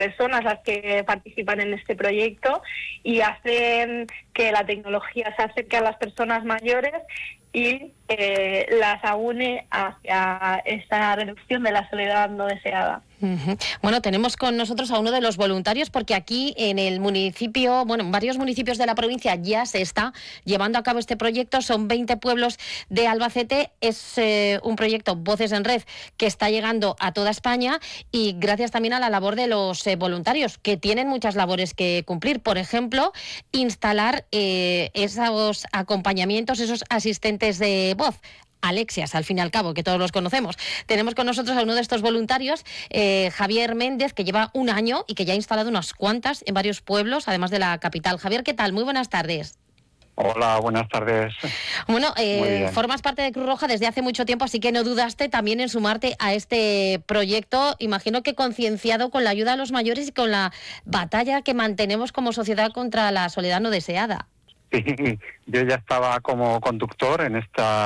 personas las que participan en este proyecto y hacen que la tecnología se acerque a las personas mayores y las aúne hacia esa reducción de la soledad no deseada. Uh-huh. Bueno, tenemos con nosotros a uno de los voluntarios porque aquí en el municipio, en varios municipios de la provincia ya se está llevando a cabo este proyecto. Son 20 pueblos de Albacete. Es un proyecto Voces en Red que está llegando a toda España y gracias también a la labor de los voluntarios que tienen muchas labores que cumplir. Por ejemplo, instalar esos acompañamientos, esos asistentes de voz. Alexias, al fin y al cabo, que todos los conocemos. Tenemos con nosotros a uno de estos voluntarios, Javier Méndez, que lleva un año y que ya ha instalado unas cuantas en varios pueblos, además de la capital. Javier, ¿qué tal? Muy buenas tardes. Hola, buenas tardes. Bueno, formas parte de Cruz Roja desde hace mucho tiempo, así que no dudaste también en sumarte a este proyecto. Imagino que concienciado con la ayuda a los mayores y con la batalla que mantenemos como sociedad contra la soledad no deseada. Sí, yo ya estaba como conductor en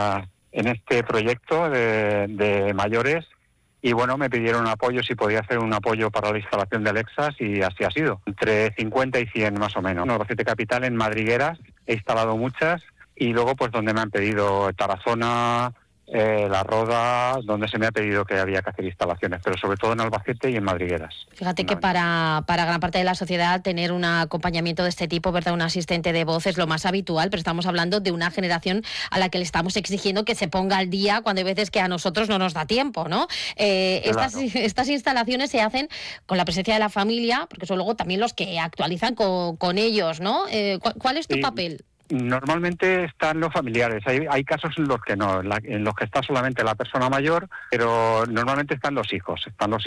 este proyecto de mayores y bueno, me pidieron apoyo, si podía hacer un apoyo para la instalación de Alexas y así ha sido. Entre 50 y 100 más o menos. En Albacete Capital, en Madrigueras, he instalado muchas y luego pues donde me han pedido Tarazona, La Roda, donde se me ha pedido que había que hacer instalaciones, pero sobre todo en Albacete y en Madrigueras. Fíjate que para gran parte de la sociedad tener un acompañamiento de este tipo, ¿verdad? Un asistente de voz es lo más habitual, pero estamos hablando de una generación a la que le estamos exigiendo que se ponga al día cuando hay veces que a nosotros no nos da tiempo, ¿no? Claro. Estas instalaciones se hacen con la presencia de la familia, porque son luego también los que actualizan con ellos, ¿no? ¿Cuál es tu papel? Normalmente están los familiares, hay casos en los que no, en los que está solamente la persona mayor, pero normalmente están los hijos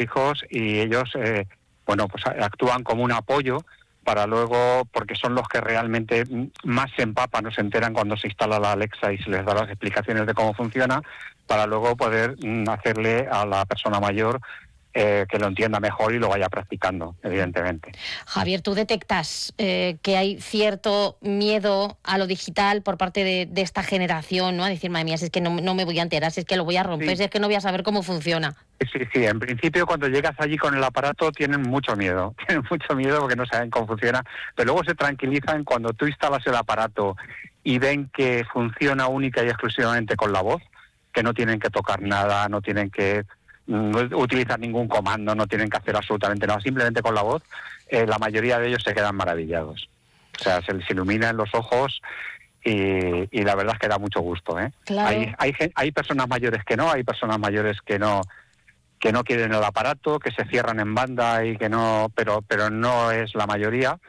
y ellos, pues actúan como un apoyo para luego, porque son los que realmente más se empapan o se enteran cuando se instala la Alexa y se les da las explicaciones de cómo funciona, para luego poder hacerle a la persona mayor que lo entienda mejor y lo vaya practicando, evidentemente. Javier, ¿tú detectas que hay cierto miedo a lo digital por parte de esta generación, ¿no? A decir, madre mía, si es que no me voy a enterar, si es que lo voy a romper, si es que no voy a saber cómo funciona. Sí, en principio cuando llegas allí con el aparato tienen mucho miedo porque no saben cómo funciona, pero luego se tranquilizan cuando tú instalas el aparato y ven que funciona única y exclusivamente con la voz, que no tienen que tocar nada, no tienen que utilizar ningún comando, no tienen que hacer absolutamente nada, simplemente con la voz, la mayoría de ellos se quedan maravillados. O sea, se les iluminan los ojos y la verdad es que da mucho gusto, ¿eh? Claro. Hay personas mayores que no, hay personas mayores que no quieren el aparato, que se cierran en banda y que no, pero no es la mayoría.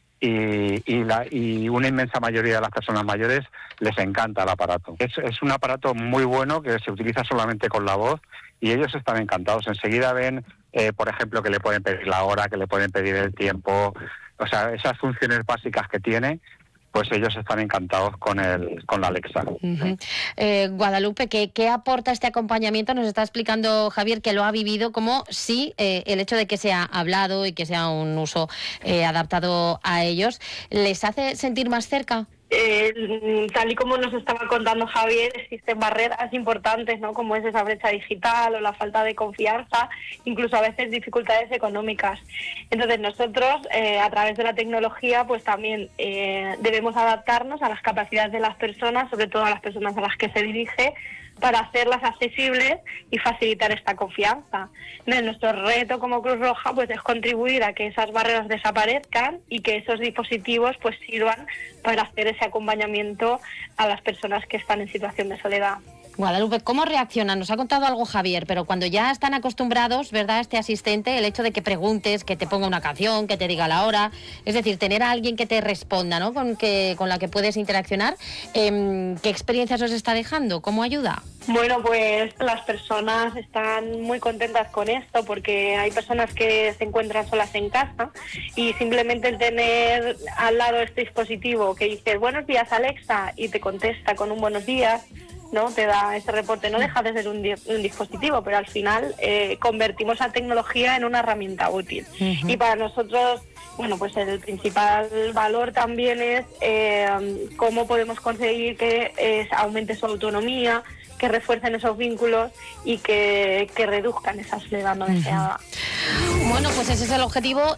Y una inmensa mayoría de las personas mayores les encanta el aparato. Es un aparato muy bueno que se utiliza solamente con la voz y ellos están encantados. Enseguida ven, por ejemplo, que le pueden pedir la hora, que le pueden pedir el tiempo, o sea, esas funciones básicas que tiene, pues ellos están encantados con la Alexa. Uh-huh. Guadalupe, ¿qué aporta este acompañamiento? Nos está explicando Javier que lo ha vivido, como si el hecho de que sea hablado y que sea un uso adaptado a ellos, ¿les hace sentir más cerca? Tal y como nos estaba contando Javier, existen barreras importantes, ¿no? Como es esa brecha digital o la falta de confianza, incluso a veces dificultades económicas. Entonces nosotros, a través de la tecnología, pues también debemos adaptarnos a las capacidades de las personas, sobre todo a las personas a las que se dirige, para hacerlas accesibles y facilitar esta confianza. Nuestro reto como Cruz Roja pues es contribuir a que esas barreras desaparezcan y que esos dispositivos pues sirvan para hacer ese acompañamiento a las personas que están en situación de soledad. Guadalupe, ¿cómo reaccionan? Nos ha contado algo Javier, pero cuando ya están acostumbrados, ¿verdad?, este asistente, el hecho de que preguntes, que te ponga una canción, que te diga la hora, es decir, tener a alguien que te responda, ¿no?, con la que puedes interaccionar, ¿qué experiencias os está dejando? ¿Cómo ayuda? Bueno, pues las personas están muy contentas con esto porque hay personas que se encuentran solas en casa y simplemente el tener al lado este dispositivo que dice buenos días Alexa y te contesta con un buenos días, ¿no? Te da ese reporte, no deja de ser un dispositivo, pero al final convertimos la tecnología en una herramienta útil. Uh-huh. Y para nosotros, bueno, pues el principal valor también es cómo podemos conseguir que aumente su autonomía, que refuercen esos vínculos y que reduzcan esa soledad no deseada. Bueno, pues ese es el objetivo